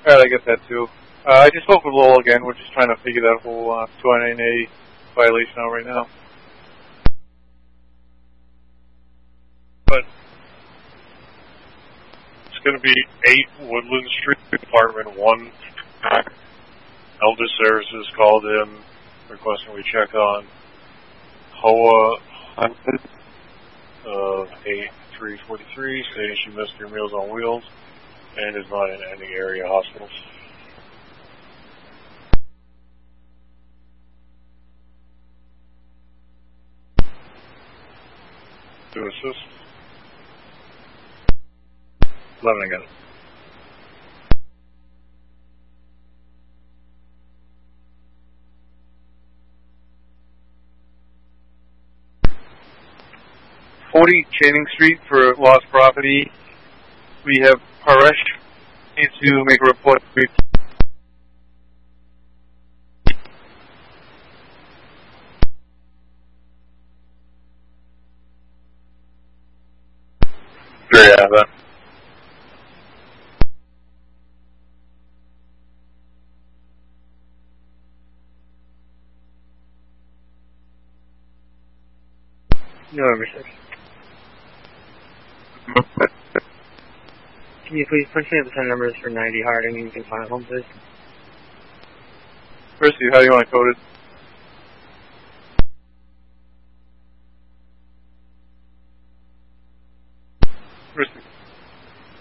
Alright, I get that too. I just spoke with Lowell again. We're just trying to figure that whole 209A violation out right now. But it's going to be 8 Woodland Street, Apartment 1. Elder Services called in requesting we check on Hoa Hunted of A343, saying she missed her Meals on Wheels and is not in any area hospitals. To assist. 11 again. Channing Street for lost property. We have Paresh needs to make a report. Yeah, that. November 6th. Can you please punch me up the 10 numbers for 90 Harding and you can find home, please? Percy, how do you want to code it?